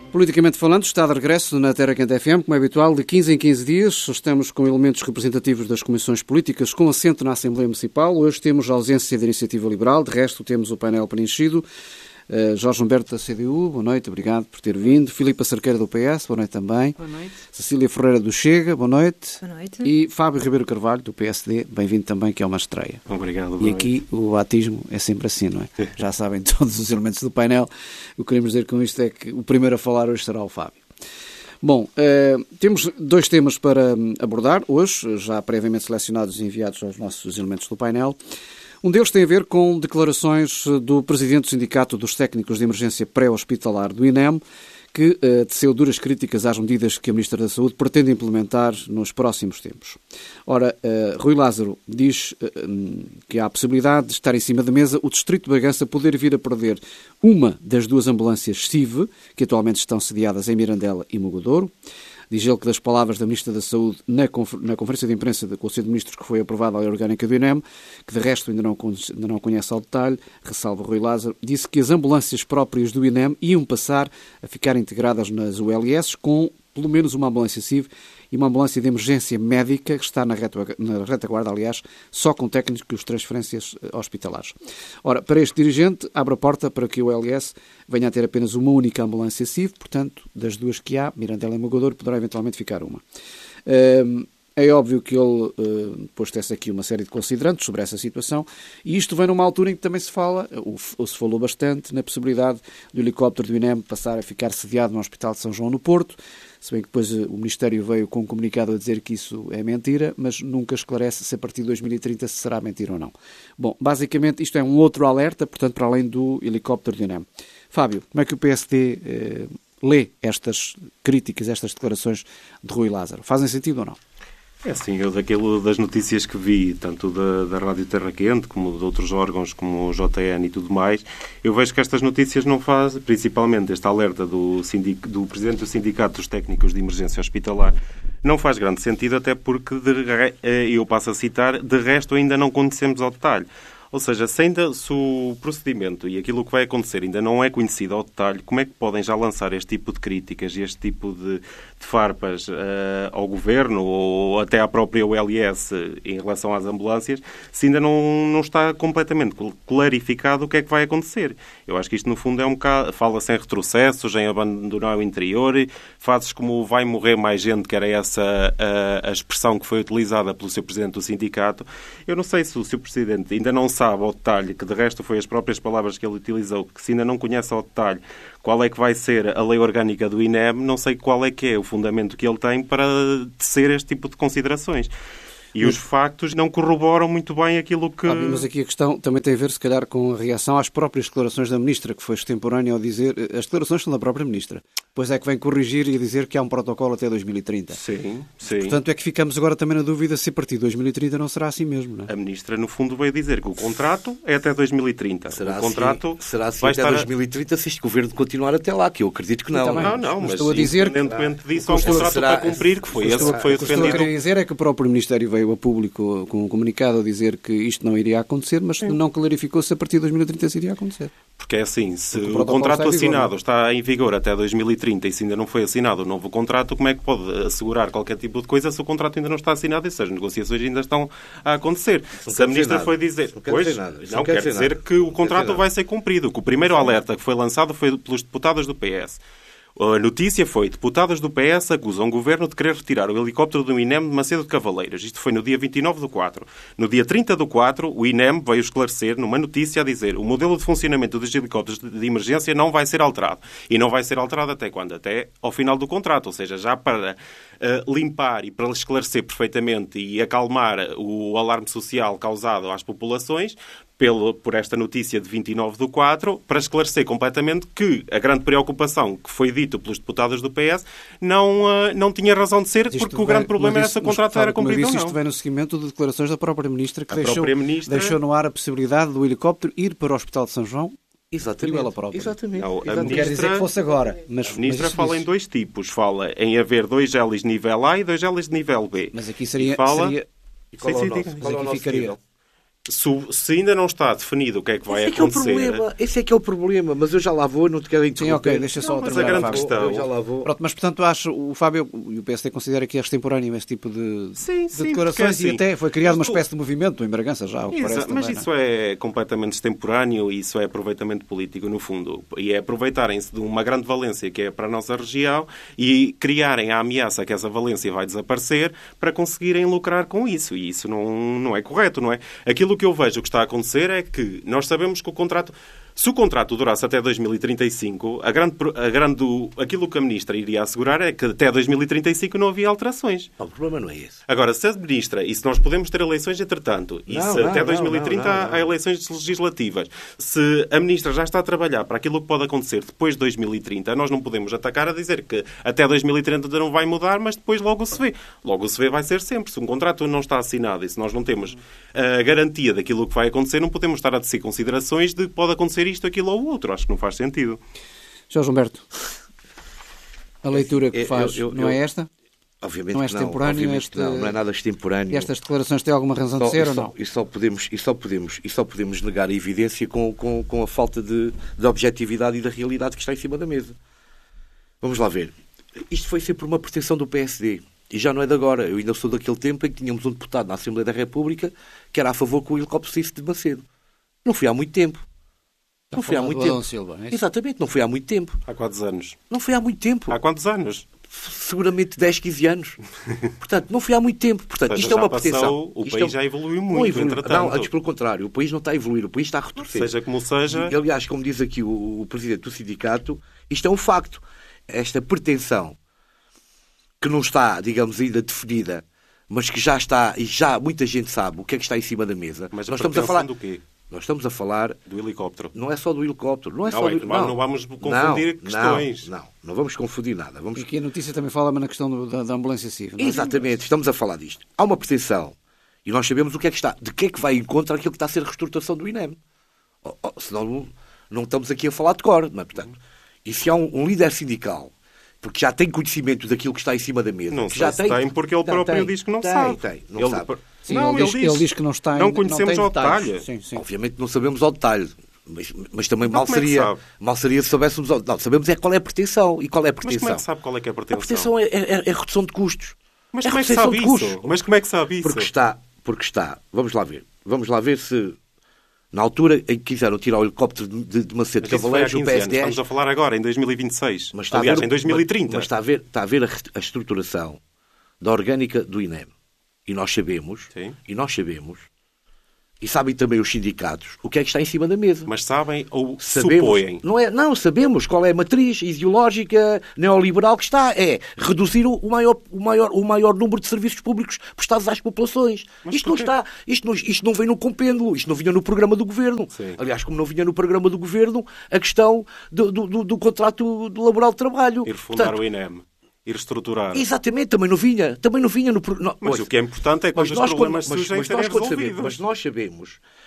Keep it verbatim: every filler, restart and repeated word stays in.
Politicamente falando, está de regresso na Terra Quente F M, como é habitual, de quinze em quinze dias. Estamos com elementos representativos das comissões políticas com assento na Assembleia Municipal. Hoje temos a ausência da Iniciativa Liberal, de resto temos o painel preenchido. Uh, Jorge Humberto da C D U, boa noite, obrigado por ter vindo. Filipa Cerqueira do P S, boa noite também. Boa noite. Cecília Ferreira do Chega, boa noite. Boa noite. E Fábio Ribeiro Carvalho do P S D, bem-vindo também, que é uma estreia. Obrigado. E aqui o batismo é sempre assim, não é? Já sabem todos os elementos do painel. O que queremos dizer com isto é que o primeiro a falar hoje será o Fábio. Bom, uh, temos dois temas para abordar hoje, já previamente selecionados e enviados aos nossos elementos do painel. Um deles tem a ver com declarações do presidente do Sindicato dos Técnicos de Emergência Pré-Hospitalar do I N E M, que uh, teceu duras críticas às medidas que a Ministra da Saúde pretende implementar nos próximos tempos. Ora, uh, Rui Lázaro diz uh, que há a possibilidade de estar em cima da mesa o Distrito de Bragança poder vir a perder uma das duas ambulâncias S I V, que atualmente estão sediadas em Mirandela e Mogadouro. Diz ele que das palavras da Ministra da Saúde na, confer- na conferência de imprensa do Conselho de Ministros que foi aprovada a lei orgânica do I N E M, que de resto ainda não, ainda não conhece ao detalhe, ressalva Rui Lázaro, disse que as ambulâncias próprias do I N E M iam passar a ficar integradas nas U L S com pelo menos uma ambulância S I V e uma ambulância de emergência médica que está na, reta, na retaguarda, aliás, só com técnicos de transferências hospitalares. Ora, para este dirigente, abre a porta para que o U L S venha a ter apenas uma única ambulância S I V, portanto, das duas que há, Mirandela e Mogadouro, poderá eventualmente ficar uma. Um, É óbvio que ele uh, depois tece aqui uma série de considerantes sobre essa situação e isto vem numa altura em que também se fala, ou, ou se falou bastante, na possibilidade do helicóptero do I N E M passar a ficar sediado no Hospital de São João no Porto, se bem que depois uh, o Ministério veio com um comunicado a dizer que isso é mentira, mas nunca esclarece se a partir de dois mil e trinta se será mentira ou não. Bom, basicamente isto é um outro alerta, portanto, para além do helicóptero do I N E M. Fábio, como é que o P S D uh, lê estas críticas, estas declarações de Rui Lázaro? Fazem sentido ou não? É assim, eu daquilo das notícias que vi, tanto da, da Rádio Terra Quente, como de outros órgãos, como o J N e tudo mais, eu vejo que estas notícias não fazem, principalmente este alerta do, sindic, do Presidente do Sindicato dos Técnicos de Emergência Hospitalar, não faz grande sentido, até porque, de, eu passo a citar, de resto ainda não conhecemos ao detalhe. Ou seja, se, ainda, se o procedimento e aquilo que vai acontecer ainda não é conhecido ao detalhe, como é que podem já lançar este tipo de críticas e este tipo de, de farpas uh, ao Governo ou até à própria U L S em relação às ambulâncias, se ainda não, não está completamente clarificado o que é que vai acontecer? Eu acho que isto, no fundo, é um bocado... Fala-se em retrocessos, em abandonar o interior, fazes como vai morrer mais gente, que era essa a, a expressão que foi utilizada pelo seu Presidente do Sindicato. Eu não sei se o seu Presidente ainda não sabe ao detalhe, que de resto foi as próprias palavras que ele utilizou, que se ainda não conhece ao detalhe qual é que vai ser a lei orgânica do I N E M, não sei qual é que é o fundamento que ele tem para tecer este tipo de considerações. E os factos não corroboram muito bem aquilo que... Óbvio, mas aqui a questão também tem a ver, se calhar, com a reação às próprias declarações da Ministra, que foi extemporânea ao dizer... As declarações são da própria Ministra. Pois é que vem corrigir e dizer que há um protocolo até dois mil e trinta. Sim, sim. Portanto, é que ficamos agora também na dúvida se a partir de dois mil e trinta não será assim mesmo, não é? A Ministra, no fundo, veio dizer que o contrato é até dois mil e trinta. Será o contrato assim, será assim vai até estar... dois mil e trinta se este Governo continuar até lá, que eu acredito que não. Também, Não, não, mas, estou a dizer independentemente que... disso, há um contrato será... para cumprir, que foi esse estou, que foi o que estou a defendido. querer dizer é que o próprio Ministério veio a público com um comunicado a dizer que isto não iria acontecer, mas Sim. não clarificou se a partir de dois mil e trinta isso iria acontecer. Porque é assim, se o, o contrato está vigor, assinado está em vigor até dois mil e trinta e se ainda não foi assinado o novo contrato, como é que pode assegurar qualquer tipo de coisa se o contrato ainda não está assinado e se as negociações ainda estão a acontecer? Não se a Ministra dizer foi dizer... Não pois, quer dizer nada. Não, não quer dizer, dizer nada. que o contrato vai ser cumprido. Que o primeiro alerta que foi lançado foi pelos deputados do P S. A notícia foi: deputados do P S acusam o Governo de querer retirar o helicóptero do I N E M de Macedo de Cavaleiros. Isto foi no dia vinte e nove do quatro. No dia trinta do quatro, o I N E M veio esclarecer numa notícia a dizer: o modelo de funcionamento dos helicópteros de emergência não vai ser alterado. E não vai ser alterado até quando? Até ao final do contrato. Ou seja, já para uh, limpar e para esclarecer perfeitamente e acalmar o alarme social causado às populações, Pelo, por esta notícia de vinte e nove do quatro, para esclarecer completamente que a grande preocupação que foi dito pelos deputados do P S não, uh, não tinha razão de ser, isto porque vem, o grande problema era se o contrato mas, era cumprido ou não. Isto vem no seguimento de declarações da própria Ministra, que a deixou, própria ministra... deixou no ar a possibilidade do helicóptero ir para o Hospital de São João. Exatamente. Ela própria. Exatamente. Não, a Exatamente. ministra, quer dizer que fosse agora. Mas, a ministra mas fala diz. em dois tipos. Fala em haver dois hélices de nível A e dois hélices de nível B. Mas aqui seria... E fala... seria... E qual sim, é o sim, nosso, diga. qual é o Mas aqui nosso ficaria... nível? se, se ainda não está definido o que é que vai esse é que é o acontecer... problema, esse é que é o problema, mas eu já lá vou, não te quero interromper. Sim, ok, deixa só Não, mas terminar, a grande Fábio. questão... Eu já lá vou. Pronto, mas portanto acho, o Fábio e o P S D considera que é extemporâneo esse tipo de, Sim, de sim, declarações porque é e até assim, foi criada uma mas tu- espécie de movimento em Bragança já, o que Exato, parece mas também, isso não é? é completamente extemporâneo e isso é aproveitamento político, no fundo. E é aproveitarem-se de uma grande valência que é para a nossa região e criarem a ameaça que essa valência vai desaparecer para conseguirem lucrar com isso. E isso não, não é correto, não é? Aquilo que eu vejo que está a acontecer é que nós sabemos que o contrato... Se o contrato durasse até dois mil e trinta e cinco, a grande, a grande, aquilo que a Ministra iria assegurar é que até dois mil e trinta e cinco não havia alterações. Não, o problema não é esse. Agora, se a Ministra, e se nós podemos ter eleições entretanto, e Não, se não, até não, dois mil e trinta não, não, não. há eleições legislativas, se a Ministra já está a trabalhar para aquilo que pode acontecer depois de dois mil e trinta, nós não podemos atacar a dizer que até dois mil e trinta não vai mudar, mas depois logo se vê. Logo se vê vai ser sempre. Se um contrato não está assinado e se nós não temos a garantia daquilo que vai acontecer, não podemos estar a tecer considerações de pode acontecer isto, aquilo ou outro. Acho que não faz sentido. Jorge Humberto, a leitura que Eu- faz eu- eu- não é esta? Obviamente Não é que não, extemporâneo obviamente este- que não, não é nada extemporâneo. E estas declarações têm alguma razão de Só- ser e ou só- não? E só podemos, e só podemos, e só podemos negar a evidência com, com, com a falta de, de objetividade e da realidade que está em cima da mesa. Vamos lá ver. Isto foi sempre uma pretensão do P S D. E já não é de agora. Eu ainda sou daquele tempo em que tínhamos um deputado na Assembleia da República que era a favor que o helicóptero saísse de Macedo. Não foi há muito tempo. Não foi há falar muito do tempo. Adão Silva, não é isso? Exatamente, não foi há muito tempo. Há quantos anos? Não foi há muito tempo. Há quantos anos? Seguramente dez, quinze anos. Portanto, não foi há muito tempo. Portanto, Ou seja, isto é uma já passou, pretensão. o Isto país é- já evoluiu Não muito, evoluiu. entretanto. Não, antes pelo contrário. O país não está a evoluir, o país está a retroceder. Seja como seja... E, aliás, como diz aqui o, o presidente do sindicato, isto é um facto. Esta pretensão que não está, digamos, ainda definida, mas que já está, e já muita gente sabe o que é que está em cima da mesa. Mas a nós estamos a falar pretensão do quê? Nós estamos a falar, Do helicóptero. não é só do helicóptero, não é Não, só é do que não vamos confundir não, questões. Não, não, não vamos confundir nada. Vamos E aqui a notícia também fala na questão do- da, da ambulância civil. não é? Exatamente, estamos a falar disto. Há uma pretensão e nós sabemos o que é que está, de que é que vai em contra aquilo que está a ser a reestruturação do I N E M. Oh, oh, senão não, não estamos aqui a falar de cor, não é? Portanto, e se há um, um líder sindical, porque já tem conhecimento daquilo que está em cima da mesa, Não que sei já se tem, porque ele Não, próprio tem, diz que não tem, sabe. Tem, não ele, sabe. Sim, não, ele, diz, ele diz que não está em- Não conhecemos tem ao detalhes. detalhe. Sim, sim. Obviamente não sabemos ao detalhe. Mas, mas também Então mal como é que seria, sabe? mal seria se soubéssemos ao... Não, sabemos é qual é a pretensão. E qual é a Mas pretensão? como é que sabe qual é que é a A pretensão? pretensão é, é, é redução de custos. Mas É como é que redução sabe de isso? custos. Mas como é que sabe isso? Porque está, porque está, vamos lá ver, vamos lá ver se na altura em que quiseram tirar o helicóptero de, de, de Macedo Mas isso foi há Cavaleiros, o quinze P S anos. D, Estamos a falar agora, em dois mil e vinte e seis. mas está a Aliás, ver, em dois mil e trinta. Mas, mas está a ver, está a ver a, re- a estruturação da orgânica do I N E M. E nós sabemos, Sim. e nós sabemos, e sabem também os sindicatos, o que é que está em cima da mesa. Mas sabem ou Sabemos, supõem? não, é, não, sabemos qual é a matriz ideológica neoliberal que está. É reduzir o maior, o maior, o maior número de serviços públicos prestados às populações. Mas Isto não, porquê? está, isto, não, isto não vem no compêndulo, isto não vinha no programa do Governo. Sim. Aliás, como não vinha no programa do Governo, a questão do, do, do, do contrato do laboral de trabalho. Ir fundar Portanto, o I N E M. Ir reestruturar. exatamente, também não vinha. Também não vinha no pro- não, Mas ouça, o que é importante é quando mas os nós, problemas quando, mas, surgem mas serem nós, quando sabemos, resolvidos. mas nós sabemos